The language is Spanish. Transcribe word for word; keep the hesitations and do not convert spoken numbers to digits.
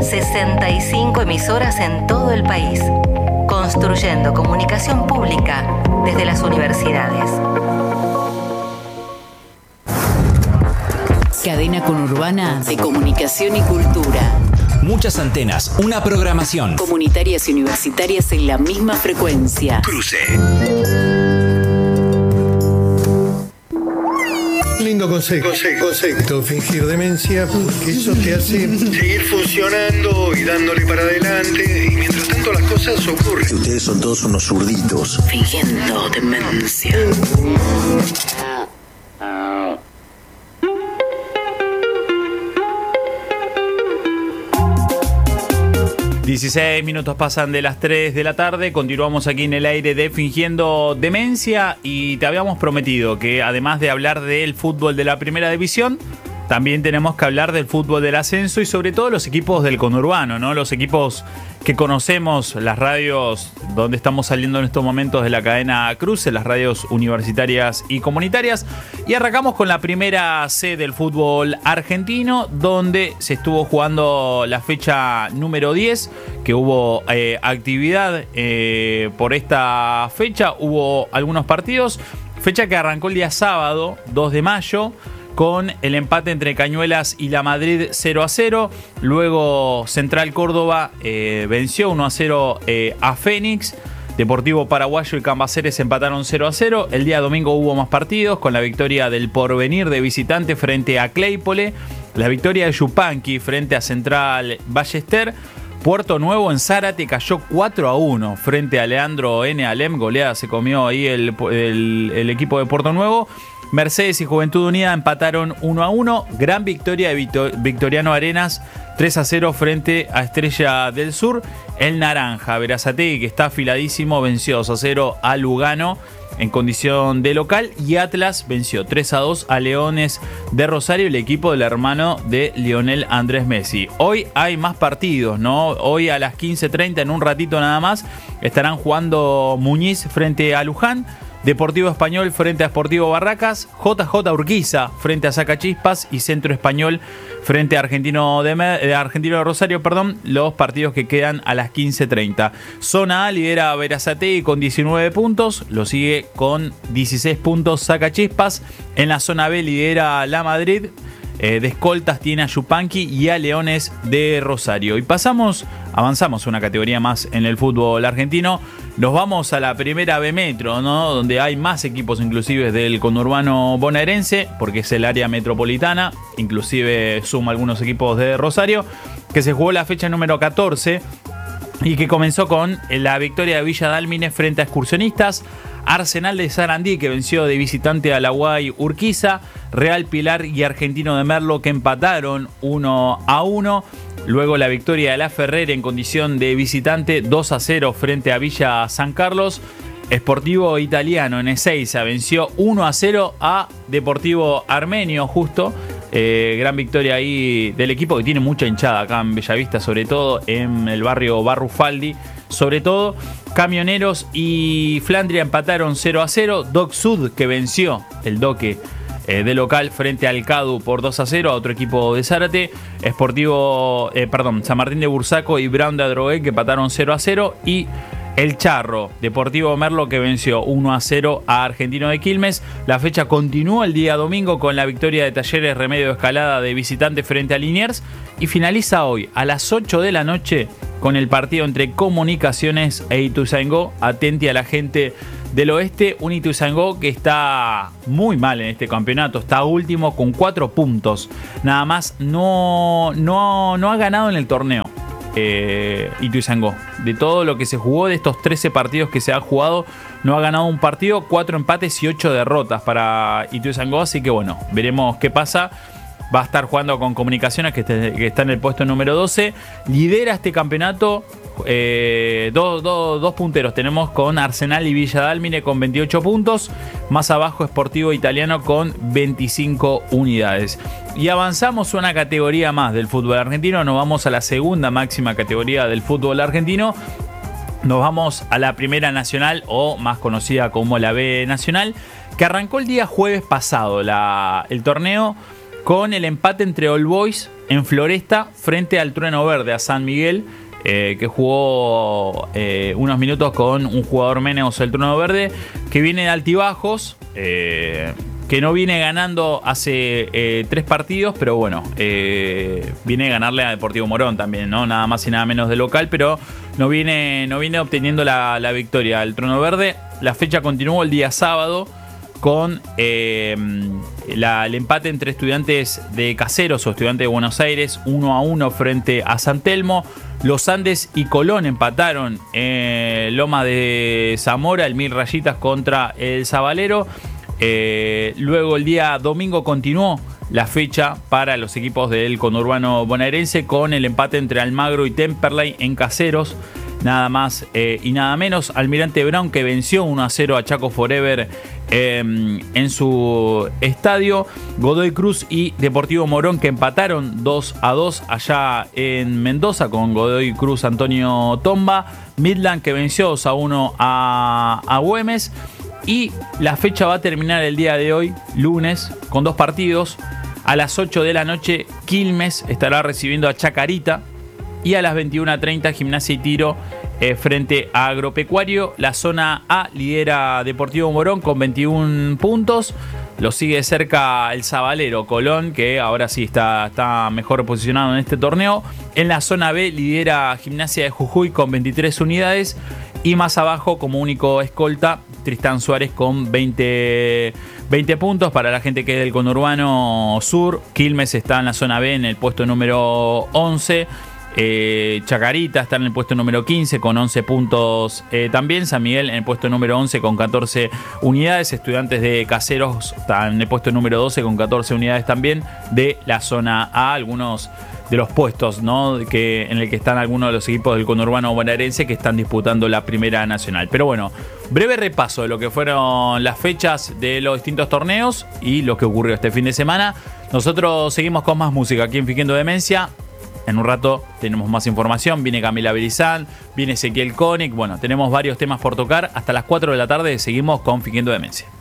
sesenta y cinco emisoras en todo el país. Construyendo comunicación pública desde las universidades. Cadena conurbana de comunicación y cultura. Muchas antenas, una programación. Comunitarias y universitarias en la misma frecuencia. Cruce. Lindo concepto, concepto, fingir demencia, porque eso te hace seguir funcionando y dándole para adelante, y mientras tanto las cosas ocurren. Ustedes son todos unos zurditos. Fingiendo demencia. dieciséis minutos pasan de las tres de la tarde, continuamos aquí en el aire de Fingiendo Demencia y te habíamos prometido que además de hablar del fútbol de la primera división, también tenemos que hablar del fútbol del ascenso y sobre todo los equipos del conurbano, ¿no? Los equipos que conocemos, las radios donde estamos saliendo en estos momentos de la cadena Cruce, las radios universitarias y comunitarias. Y arrancamos con la primera C del fútbol argentino, donde se estuvo jugando la fecha número diez, que hubo eh, actividad eh, por esta fecha, hubo algunos partidos. Fecha que arrancó el día sábado, dos de mayo, con el empate entre Cañuelas y La Madrid cero a cero. Luego Central Córdoba eh, venció uno a cero eh, a Fénix. Deportivo Paraguayo y Cambaceres empataron cero a cero. El día domingo hubo más partidos, con la victoria del Porvenir de visitante frente a Claypole, la victoria de Yupanqui frente a Central Ballester. Puerto Nuevo en Zárate cayó cuatro a uno frente a Leandro N. Alem. Goleada se comió ahí el, el, el equipo de Puerto Nuevo. Mercedes y Juventud Unida empataron uno a uno. Gran victoria de Victoriano Arenas, tres a cero frente a Estrella del Sur. El Naranja, Berazategui, que está afiladísimo, venció dos a cero a Lugano en condición de local. Y Atlas venció tres a dos a Leones de Rosario, el equipo del hermano de Lionel Andrés Messi. Hoy hay más partidos, ¿no? Hoy a las quince treinta, en un ratito nada más, estarán jugando Muñiz frente a Luján, Deportivo Español frente a Sportivo Barracas, J J Urquiza frente a Sacachispas y Centro Español frente a Argentino de, eh, Argentino de Rosario, perdón, los partidos que quedan a las quince treinta. Zona A lidera Berazategui con diecinueve puntos, lo sigue con dieciséis puntos Sacachispas. En la zona B lidera La Madrid. Eh, de escoltas tiene a Yupanqui y a Leones de Rosario. Y pasamos, avanzamos una categoría más en el fútbol argentino. Nos vamos a la primera B Metro, ¿no? Donde hay más equipos inclusive del conurbano bonaerense, porque es el área metropolitana, inclusive suma algunos equipos de Rosario, que se jugó la fecha número catorce y que comenzó con la victoria de Villa Dálmine frente a Excursionistas. Arsenal de Sarandí, que venció de visitante a la Guay Urquiza. Real Pilar y Argentino de Merlo, que empataron uno a uno. Luego la victoria de La Ferrer en condición de visitante, dos a cero frente a Villa San Carlos. Sportivo Italiano en Ezeiza venció uno a cero a Deportivo Armenio, justo. Eh, gran victoria ahí del equipo que tiene mucha hinchada acá en Bellavista, sobre todo en el barrio Barrufaldi. Sobre todo, Camioneros y Flandria empataron cero a cero. Doc Sud, que venció el Doque eh, de local frente al Cadu por dos a cero a otro equipo de Zárate. Sportivo, eh, perdón, San Martín de Bursaco y Brown de Adrogué, que empataron cero a cero. Y el Charro, Deportivo Merlo, que venció uno a cero a Argentino de Quilmes. La fecha continúa el día domingo con la victoria de Talleres Remedio de Escalada de visitante frente a Liniers. Y finaliza hoy a las ocho de la noche con el partido entre Comunicaciones e Ituzaingó. Atenti a la gente del oeste, un Ituzaingó que está muy mal en este campeonato, está último con cuatro puntos. Nada más, no, no, no ha ganado en el torneo. Eh, Ituzaingó, de todo lo que se jugó, de estos trece partidos que se ha jugado, no ha ganado un partido, cuatro empates y ocho derrotas para Ituzaingó, así que bueno, veremos qué pasa. Va a estar jugando con Comunicaciones, que, este, que está en el puesto número doce. Lidera este campeonato eh, dos, dos, dos punteros. Tenemos con Arsenal y Villa Dálmine con veintiocho puntos. Más abajo Sportivo Italiano con veinticinco unidades. Y avanzamos una categoría más del fútbol argentino. Nos vamos a la segunda máxima categoría del fútbol argentino. Nos vamos a la Primera Nacional, o más conocida como la B Nacional, que arrancó el día jueves pasado la, el torneo con el empate entre All Boys en Floresta frente al Trueno Verde, a San Miguel, eh, que jugó eh, unos minutos con un jugador menos, el Trueno Verde, que viene de altibajos, eh, que no viene ganando hace eh, tres partidos, pero bueno, eh, viene a ganarle a Deportivo Morón también, ¿no? Nada más y nada menos de local, pero no viene, no viene obteniendo la, la victoria. El Trueno Verde, la fecha continuó el día sábado con eh, la, el empate entre Estudiantes de Caseros o Estudiantes de Buenos Aires, uno a uno frente a San Telmo. Los Andes y Colón empataron en Loma de Zamora, el Mil Rayitas contra el Sabalero. Eh, luego el día domingo continuó la fecha para los equipos del conurbano bonaerense con el empate entre Almagro y Temperley en Caseros, nada más eh, y nada menos. Almirante Brown, que venció uno a cero a Chaco Forever eh, en su estadio. Godoy Cruz y Deportivo Morón, que empataron dos a dos allá en Mendoza con Godoy Cruz Antonio Tomba. Midland, que venció dos a uno a, a Güemes. Y la fecha va a terminar el día de hoy, lunes, con dos partidos. A las ocho de la noche, Quilmes estará recibiendo a Chacarita. Y a las veintiuna treinta, Gimnasia y Tiro eh, frente a Agropecuario. La zona A lidera Deportivo Morón con veintiún puntos. Lo sigue cerca el Sabalero, Colón, que ahora sí está, está mejor posicionado en este torneo. En la zona B lidera Gimnasia de Jujuy con veintitrés unidades. Y más abajo, como único escolta, Tristán Suárez con veinte, veinte puntos. Para la gente que es del conurbano sur, Quilmes está en la zona B en el puesto número once. Eh, Chacarita está en el puesto número quince con once puntos eh, también. San Miguel en el puesto número once con catorce unidades. Estudiantes de Caseros están en el puesto número doce con catorce unidades también de la zona A. Algunos de los puestos, ¿no?, que, en el que están algunos de los equipos del conurbano bonaerense que están disputando la Primera Nacional. Pero bueno, breve repaso de lo que fueron las fechas de los distintos torneos y lo que ocurrió este fin de semana. Nosotros seguimos con más música aquí en Fingiendo Demencia. En un rato tenemos más información. Viene Camila Berizán, viene Ezequiel Koenig. Bueno, tenemos varios temas por tocar. Hasta las cuatro de la tarde seguimos con Fingiendo Demencia.